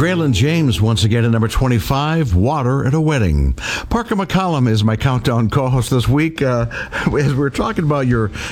Graylin James once again at number 25, Water at a Wedding. Parker McCollum is my countdown co-host this week. As we're talking about your